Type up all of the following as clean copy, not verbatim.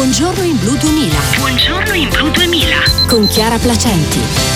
Buongiorno in Blu 2000. Buongiorno in Blu 2000. Con Chiara Placenti.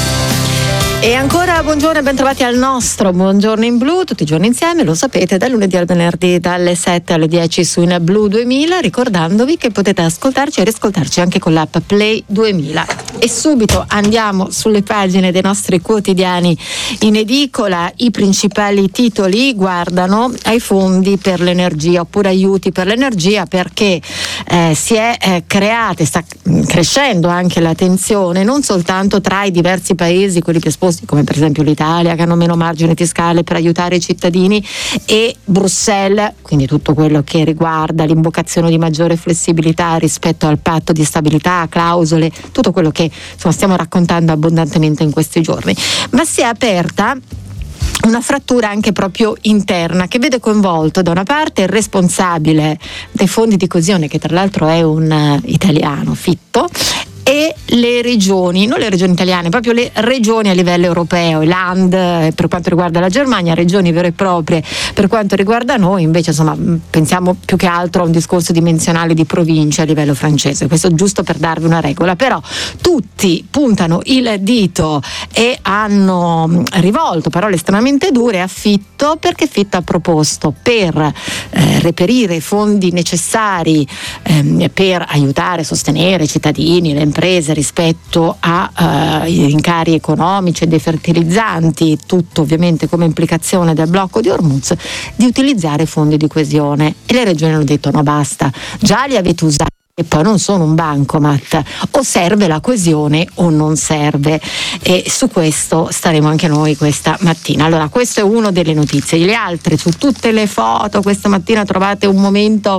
E ancora buongiorno e bentrovati al nostro Buongiorno in Blu, tutti i giorni insieme, lo sapete, dal lunedì al venerdì dalle 7 alle 10 su In Blu 2000, ricordandovi che potete ascoltarci e riscoltarci anche con l'app Play 2000. E subito andiamo sulle pagine dei nostri quotidiani in edicola. I principali titoli guardano ai fondi per l'energia oppure aiuti per l'energia, perché si è creata e sta crescendo anche la tensione non soltanto tra i diversi paesi, quelli più esposti come per esempio l'Italia, che hanno meno margine fiscale per aiutare i cittadini, e Bruxelles, quindi tutto quello che riguarda l'invocazione di maggiore flessibilità rispetto al patto di stabilità, clausole, tutto quello che stiamo raccontando abbondantemente in questi giorni. Ma si è aperta una frattura anche proprio interna, che vede coinvolto da una parte il responsabile dei fondi di coesione, che tra l'altro è un italiano, Fitto, e le regioni, non le regioni italiane, proprio le regioni a livello europeo, i land per quanto riguarda la Germania, regioni vere e proprie per quanto riguarda noi, invece insomma pensiamo più che altro a un discorso dimensionale di province a livello francese, questo giusto per darvi una regola. Però tutti puntano il dito e hanno rivolto parole estremamente dure a Fitto, perché Fitto ha proposto per reperire i fondi necessari per aiutare e sostenere i cittadini, le imprese rispetto ai rincari economici e dei fertilizzanti, tutto ovviamente come implicazione del blocco di Hormuz, di utilizzare fondi di coesione. E le regioni hanno detto no, basta, già li avete usati e poi non sono un bancomat, o serve la coesione o non serve, e su questo staremo anche noi questa mattina. Allora, questo è uno delle notizie. Le altre, su tutte le foto questa mattina trovate un momento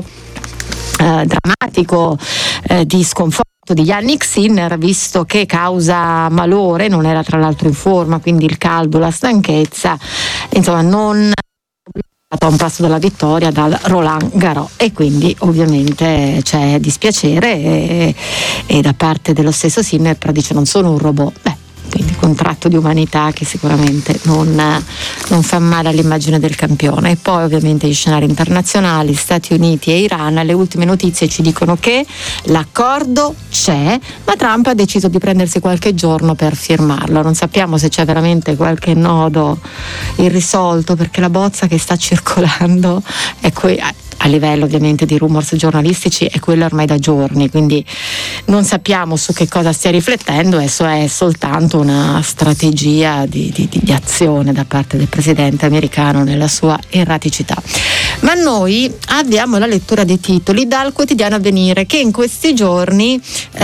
drammatico di sconforto di Yannick Sinner, visto che causa malore, non era tra l'altro in forma, quindi il caldo, la stanchezza, insomma non a un passo dalla vittoria dal Roland Garros, e quindi ovviamente c'è dispiacere e da parte dello stesso Sinner, però dice non sono un robot. Quindi un tratto di umanità che sicuramente non fa male all'immagine del campione. E poi ovviamente gli scenari internazionali, Stati Uniti e Iran. Le ultime notizie ci dicono che l'accordo c'è, ma Trump ha deciso di prendersi qualche giorno per firmarlo. Non sappiamo se c'è veramente qualche nodo irrisolto, perché la bozza che sta circolando è a livello ovviamente di rumors giornalistici è quella ormai da giorni, quindi non sappiamo su che cosa stia riflettendo. Esso è soltanto una strategia di azione da parte del presidente americano nella sua erraticità. Ma noi abbiamo la lettura dei titoli dal quotidiano Avvenire, che in questi giorni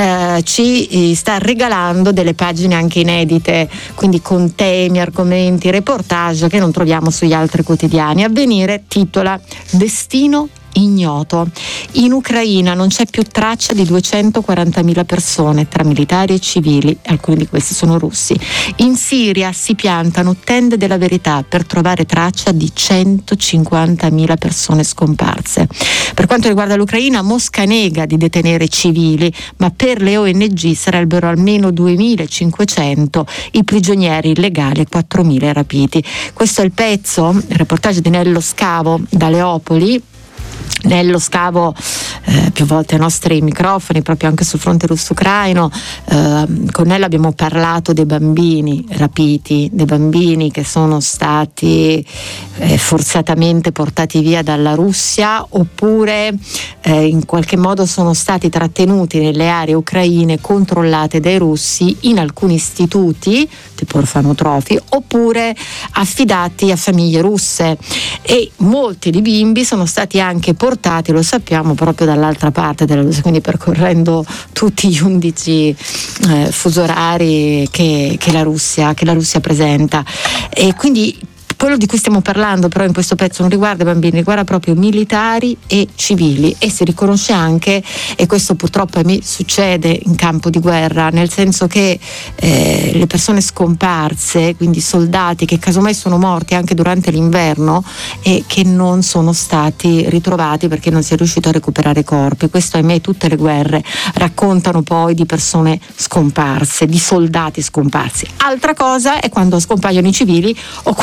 ci sta regalando delle pagine anche inedite, quindi con temi, argomenti, reportage che non troviamo sugli altri quotidiani. Avvenire titola Destino ignoto. In Ucraina non c'è più traccia di 240.000 persone tra militari e civili, alcuni di questi sono russi. In Siria si piantano tende della verità per trovare traccia di 150.000 persone scomparse. Per quanto riguarda l'Ucraina, Mosca nega di detenere civili, ma per le ONG sarebbero almeno 2.500 i prigionieri illegali e 4.000 rapiti. Questo è il pezzo, il reportage di Nello Scavo da Leopoli. Nello Scavo più volte ai nostri microfoni, proprio anche sul fronte russo-ucraino, con Nello abbiamo parlato dei bambini rapiti, dei bambini che sono stati forzatamente portati via dalla Russia, oppure in qualche modo sono stati trattenuti nelle aree ucraine controllate dai russi in alcuni istituti tipo orfanotrofi, oppure affidati a famiglie russe, e molti di bimbi sono stati anche portati, lo sappiamo, proprio dall'altra parte della Russia, quindi percorrendo tutti gli 11 fuso orari che la Russia presenta. E quindi quello di cui stiamo parlando però in questo pezzo non riguarda i bambini, riguarda proprio militari e civili, e si riconosce anche, e questo purtroppo a me succede in campo di guerra, nel senso che le persone scomparse, quindi soldati che casomai sono morti anche durante l'inverno e che non sono stati ritrovati perché non si è riuscito a recuperare corpi. Questo ahimè tutte le guerre raccontano poi di persone scomparse, di soldati scomparsi. Altra cosa è quando scompaiono i civili o quando tu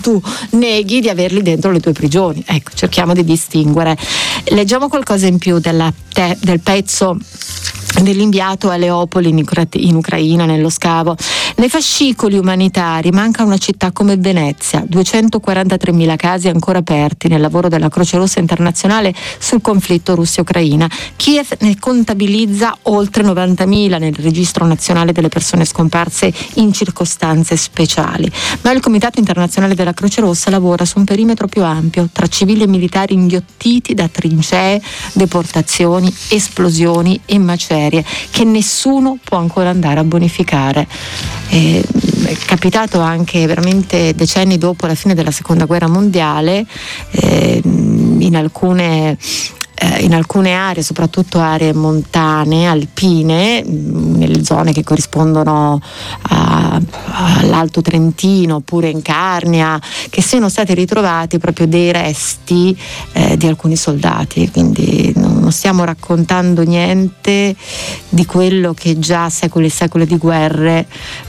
tu neghi di averli dentro le tue prigioni. Ecco, cerchiamo di distinguere. Leggiamo qualcosa in più del pezzo dell'inviato a Leopoli in Ucraina, nello scavo. Nei fascicoli umanitari manca una città come Venezia, 243.000 casi ancora aperti nel lavoro della Croce Rossa Internazionale sul conflitto Russia-Ucraina. Kiev ne contabilizza oltre 90.000 nel registro nazionale delle persone scomparse in circostanze speciali. Ma il Comitato Internazionale della Croce Rossa lavora su un perimetro più ampio, tra civili e militari inghiottiti da trincee, deportazioni, esplosioni e macerie che nessuno può ancora andare a bonificare. È capitato anche veramente decenni dopo la fine della Seconda Guerra Mondiale, in alcune aree, soprattutto aree montane, alpine, nelle zone che corrispondono all'Alto Trentino oppure in Carnia, che siano stati ritrovati proprio dei resti di alcuni soldati. Quindi non stiamo raccontando niente di quello che già secoli e secoli di guerre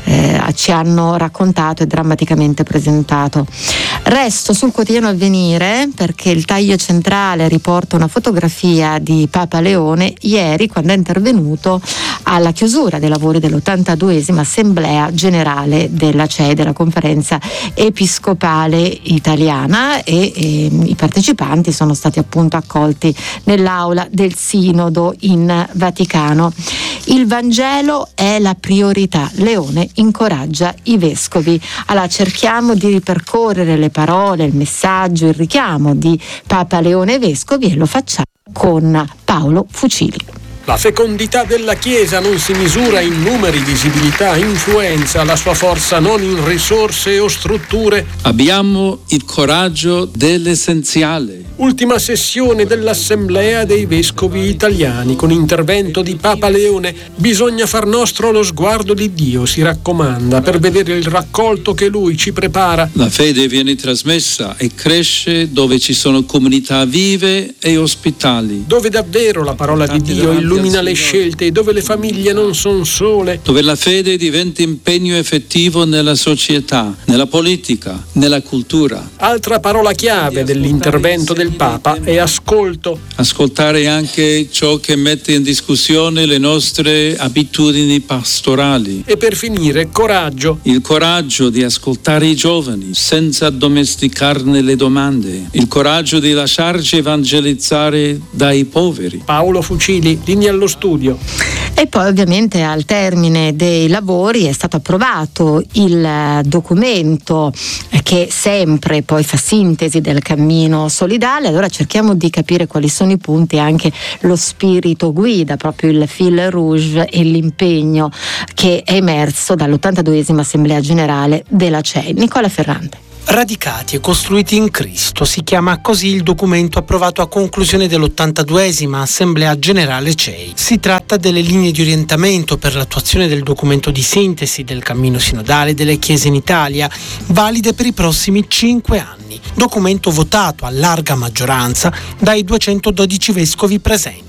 ci hanno raccontato e drammaticamente presentato. Resto sul quotidiano Avvenire, perché il taglio centrale riporta una fotografia di Papa Leone ieri, quando è intervenuto alla chiusura dei lavori dell'82esima Assemblea Generale della CEI, della Conferenza Episcopale Italiana, e i partecipanti sono stati appunto accolti nell'aula del Sinodo in Vaticano. Il Vangelo è la priorità. Leone incoraggia i vescovi. Allora cerchiamo di ripercorrere le parole, il messaggio, il richiamo di Papa Leone ai vescovi, e lo facciamo con Paolo Fucili. La fecondità della Chiesa non si misura in numeri, visibilità, influenza, la sua forza non in risorse o strutture. Abbiamo il coraggio dell'essenziale. Ultima sessione dell'Assemblea dei Vescovi Italiani, con intervento di Papa Leone. Bisogna far nostro lo sguardo di Dio, si raccomanda, per vedere il raccolto che Lui ci prepara. La fede viene trasmessa e cresce dove ci sono comunità vive e ospitali. Dove davvero la parola di Dio illumina le scelte e dove le famiglie non sono sole. Dove la fede diventa impegno effettivo nella società, nella politica, nella cultura. Altra parola chiave dell'intervento del Papa è ascolto. Ascoltare anche ciò che mette in discussione le nostre abitudini pastorali. E per finire, coraggio. Il coraggio di ascoltare i giovani senza addomesticarne le domande. Il coraggio di lasciarci evangelizzare dai poveri. Paolo Fucili, linea allo studio. E poi ovviamente al termine dei lavori è stato approvato il documento che sempre poi fa sintesi del cammino solidale. Allora cerchiamo di capire quali sono i punti e anche lo spirito guida, proprio il fil rouge e l'impegno che è emerso dall'82esima Assemblea Generale della CEI. Nicola Ferrante. Radicati e costruiti in Cristo, si chiama così il documento approvato a conclusione dell'82esima Assemblea Generale CEI. Si tratta delle linee di orientamento per l'attuazione del documento di sintesi del cammino sinodale delle Chiese in Italia, valide per i prossimi 5 anni. Documento votato a larga maggioranza dai 212 vescovi presenti.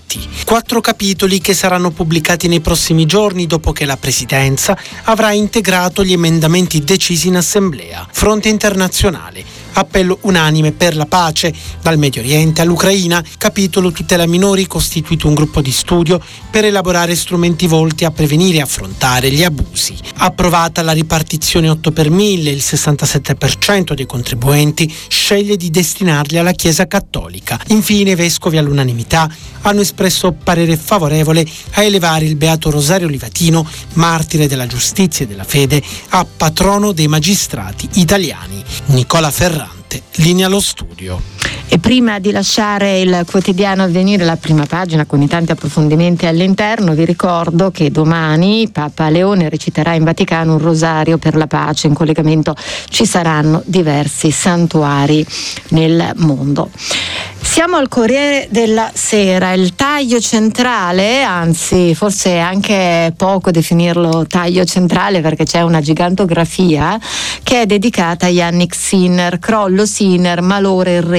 4 capitoli che saranno pubblicati nei prossimi giorni dopo che la Presidenza avrà integrato gli emendamenti decisi in Assemblea. Fronte internazionale, appello unanime per la pace, dal Medio Oriente all'Ucraina, capitolo tutela minori costituito un gruppo di studio per elaborare strumenti volti a prevenire e affrontare gli abusi. Approvata la ripartizione 8 per 1000, il 67% dei contribuenti sceglie di destinarli alla Chiesa Cattolica. Infine i vescovi all'unanimità hanno espresso parere favorevole a elevare il Beato Rosario Livatino, martire della giustizia e della fede, a patrono dei magistrati italiani. Nicola Ferrante, linea allo studio. E prima di lasciare il quotidiano Avvenire, la prima pagina con i tanti approfondimenti all'interno, vi ricordo che domani Papa Leone reciterà in Vaticano un rosario per la pace. In collegamento ci saranno diversi santuari nel mondo. Siamo al Corriere della Sera, il taglio centrale, anzi forse è anche poco definirlo taglio centrale perché c'è una gigantografia che è dedicata a Jannik Sinner, crollo Sinner, malore e resa, un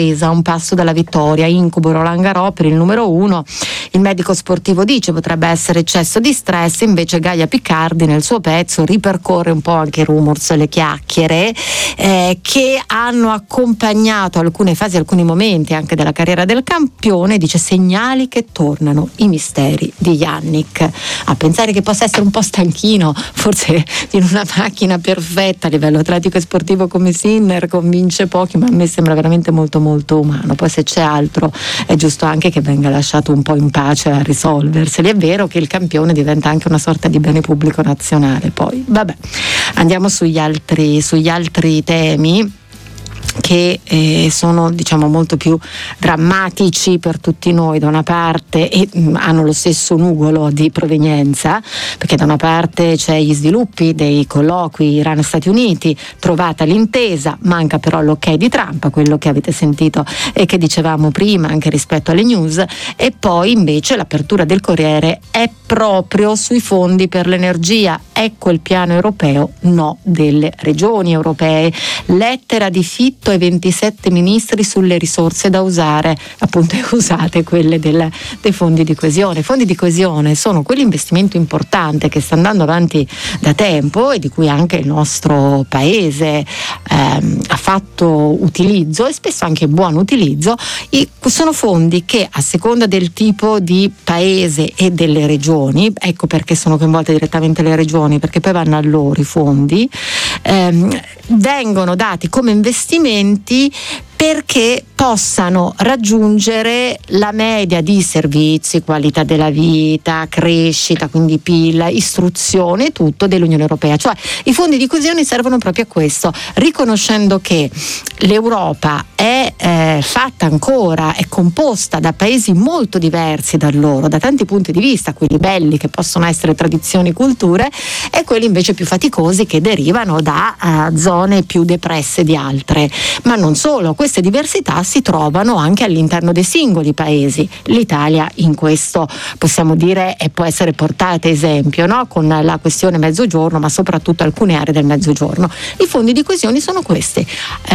passo dalla vittoria. Incubo Roland Garros per il numero 1. Il medico sportivo dice potrebbe essere eccesso di stress, invece Gaia Piccardi nel suo pezzo ripercorre un po' anche i rumors, le chiacchiere che hanno accompagnato alcune fasi, alcuni momenti anche della carriera del campione. Dice: segnali che tornano, i misteri di Jannik. A pensare che possa essere un po' stanchino, forse in una macchina perfetta a livello atletico e sportivo come Sinner, convince pochi, ma a me sembra veramente molto molto umano. Poi se c'è altro è giusto anche che venga lasciato un po' in pace a risolverseli. È vero che il campione diventa anche una sorta di bene pubblico nazionale. Poi vabbè, andiamo sugli altri temi che sono, diciamo, molto più drammatici per tutti noi da una parte, e hanno lo stesso nugolo di provenienza, perché da una parte c'è gli sviluppi dei colloqui Iran-Stati Uniti, trovata l'intesa, manca però l'ok di Trump, quello che avete sentito e che dicevamo prima anche rispetto alle news, e poi invece l'apertura del Corriere è proprio sui fondi per l'energia. Ecco il piano europeo, no delle regioni europee. Lettera di Fitto e 27 ministri sulle risorse da usare, appunto usate quelle dei fondi di coesione. I fondi di coesione sono quell'investimento importante che sta andando avanti da tempo e di cui anche il nostro paese ha fatto utilizzo, e spesso anche buon utilizzo. Sono fondi che, a seconda del tipo di paese e delle regioni, ecco perché sono coinvolte direttamente le regioni, perché poi vanno a loro i fondi, vengono dati come investimenti perché possano raggiungere la media di servizi, qualità della vita, crescita, quindi PIL, istruzione, tutto dell'Unione Europea. Cioè i fondi di coesione servono proprio a questo, riconoscendo che l'Europa è fatta ancora, è composta da paesi molto diversi da loro, da tanti punti di vista, quelli belli che possono essere tradizioni, culture, e quelli invece più faticosi che derivano da zone più depresse di altre. Ma non solo, queste diversità si trovano anche all'interno dei singoli paesi. L'Italia in questo possiamo dire e può essere portata esempio, no? Con la questione mezzogiorno, ma soprattutto alcune aree del mezzogiorno. I fondi di coesione sono questi,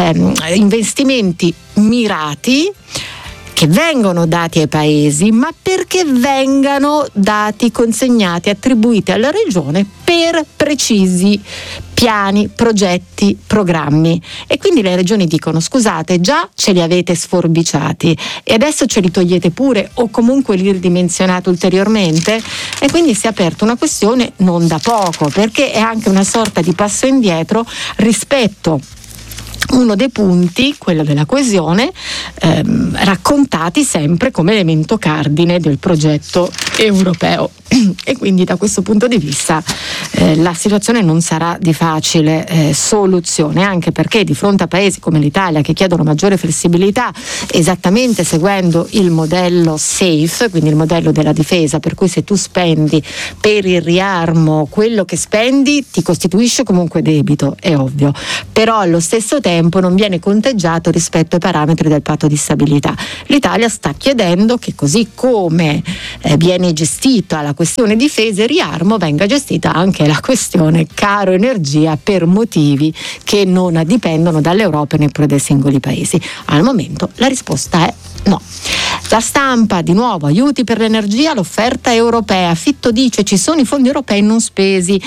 investimenti mirati che vengono dati ai paesi, ma perché vengano dati, consegnati, attribuiti alla regione per precisi piani, progetti, programmi. E quindi le regioni dicono: scusate, già ce li avete sforbiciati e adesso ce li togliete pure, o comunque li ridimensionate ulteriormente? E quindi si è aperta una questione non da poco, perché è anche una sorta di passo indietro rispetto uno dei punti, quello della coesione, raccontati sempre come elemento cardine del progetto europeo. E quindi da questo punto di vista la situazione non sarà di facile soluzione, anche perché di fronte a paesi come l'Italia che chiedono maggiore flessibilità, esattamente seguendo il modello SAFE, quindi il modello della difesa, per cui se tu spendi per il riarmo quello che spendi ti costituisce comunque debito, è ovvio, però allo stesso tempo non viene conteggiato rispetto ai parametri del patto di stabilità. L'Italia sta chiedendo che, così come viene gestita la questione difesa e riarmo, venga gestita anche la questione caro energia per motivi che non dipendono dall'Europa e neppure dai singoli paesi. Al momento la risposta è no. La Stampa, di nuovo, aiuti per l'energia, l'offerta europea. Fitto dice: ci sono i fondi europei non spesi.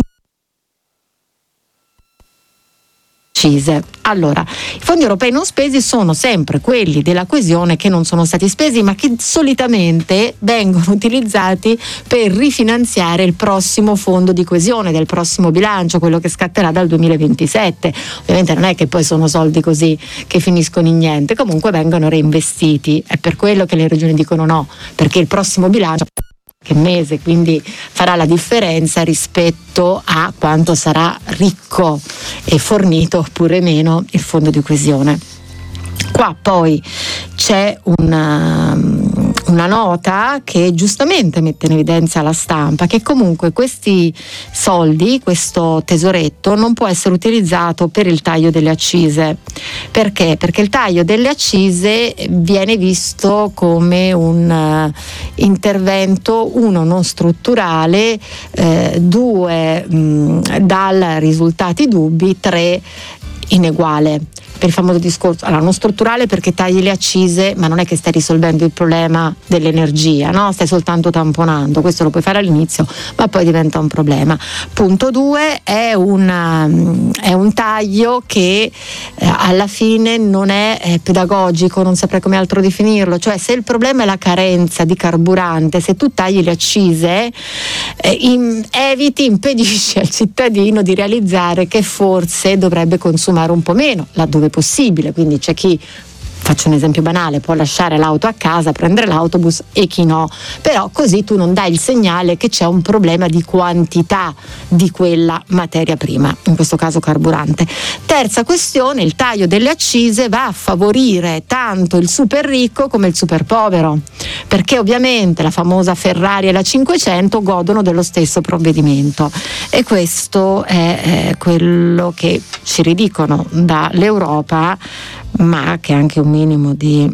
Allora, i fondi europei non spesi sono sempre quelli della coesione che non sono stati spesi, ma che solitamente vengono utilizzati per rifinanziare il prossimo fondo di coesione del prossimo bilancio, quello che scatterà dal 2027. Ovviamente non è che poi sono soldi così che finiscono in niente, comunque vengono reinvestiti. È per quello che le regioni dicono no, perché il prossimo bilancio che mese, quindi farà la differenza rispetto a quanto sarà ricco e fornito oppure meno il fondo di coesione. Qua poi c'è una nota che giustamente mette in evidenza la Stampa, che comunque questi soldi, questo tesoretto, non può essere utilizzato per il taglio delle accise. Perché? Perché il taglio delle accise viene visto come un intervento, uno, non strutturale, due, dal risultati dubbi, tre, ineguale. Per il famoso discorso, allora, non strutturale perché tagli le accise, ma non è che stai risolvendo il problema dell'energia, no? Stai soltanto tamponando. Questo lo puoi fare all'inizio, ma poi diventa un problema. Punto 2 è un taglio che alla fine non è pedagogico, non saprei come altro definirlo. Cioè, se il problema è la carenza di carburante, se tu tagli le accise, impedisci al cittadino di realizzare che forse dovrebbe consumare un po' meno, laddove possibile. Quindi c'è chi, faccio un esempio banale, può lasciare l'auto a casa, prendere l'autobus, e chi no. Però così tu non dai il segnale che c'è un problema di quantità di quella materia prima, in questo caso carburante. Terza questione, il taglio delle accise va a favorire tanto il super ricco come il super povero, perché ovviamente la famosa Ferrari e la 500 godono dello stesso provvedimento, e questo è quello che ci ridicono dall'Europa, ma che anche un minimo di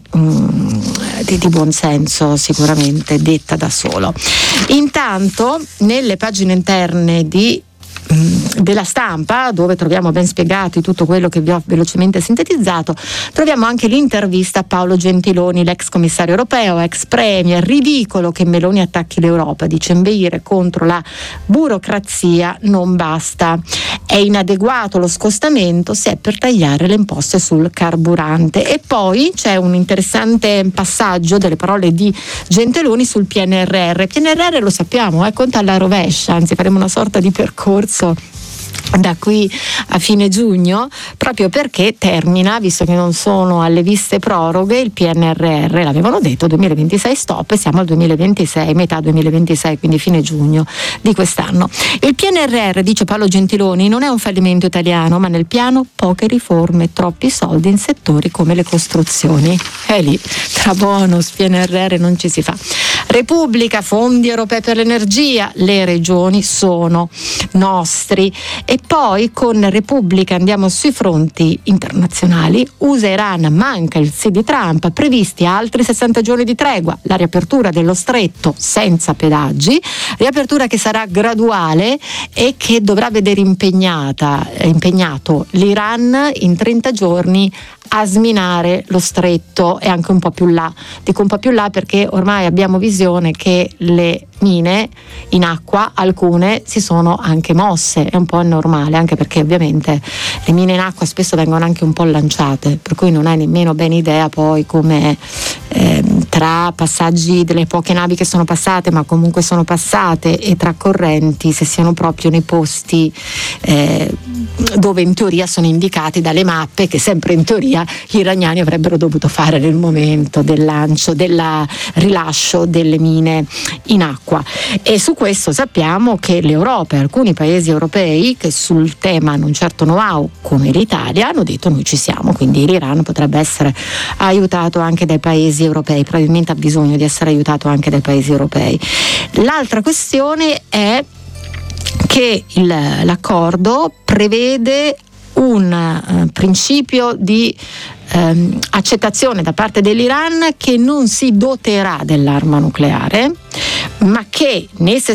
buonsenso sicuramente detta da solo. Intanto nelle pagine interne della Stampa, dove troviamo ben spiegati tutto quello che vi ho velocemente sintetizzato, troviamo anche l'intervista a Paolo Gentiloni, l'ex commissario europeo, ex premier. Ridicolo che Meloni attacchi l'Europa, dice, inveire contro la burocrazia non basta, è inadeguato lo scostamento se è per tagliare le imposte sul carburante. E poi c'è un interessante passaggio delle parole di Gentiloni sul PNRR. Lo sappiamo, conta alla rovescia, anzi faremo una sorta di percorso da qui a fine giugno, proprio perché termina, visto che non sono alle viste proroghe, il PNRR, l'avevano detto 2026 stop, e siamo al 2026, metà 2026, quindi fine giugno di quest'anno. Il PNRR, dice Paolo Gentiloni, non è un fallimento italiano, ma nel piano poche riforme, troppi soldi in settori come le costruzioni. È lì, tra bonus, PNRR non ci si fa. Repubblica, fondi europei per l'energia, le regioni sono nostri. E poi con Repubblica andiamo sui fronti internazionali. USA e Iran, manca il sì di Trump, previsti altri 60 giorni di tregua, la riapertura dello stretto senza pedaggi, riapertura che sarà graduale e che dovrà vedere impegnato l'Iran in 30 giorni a sminare lo stretto, e anche un po' più là. Dico un po' più là perché ormai abbiamo visione che le mine in acqua, alcune, si sono anche mosse. È un po' normale, anche perché ovviamente le mine in acqua spesso vengono anche un po' lanciate, per cui non hai nemmeno ben idea poi come tra passaggi delle poche navi che sono passate, ma comunque sono passate, e tra correnti, se siano proprio nei posti dove in teoria sono indicati dalle mappe, che sempre in teoria gli iraniani avrebbero dovuto fare nel momento del lancio, del rilascio delle mine in acqua. E su questo sappiamo che l'Europa e alcuni paesi europei che sul tema hanno un certo know-how, come l'Italia, hanno detto noi ci siamo, quindi l'Iran potrebbe essere aiutato anche dai paesi europei, probabilmente ha bisogno di essere aiutato anche dai paesi europei. L'altra questione è che l'accordo prevede un principio di accettazione da parte dell'Iran che non si doterà dell'arma nucleare, ma che nei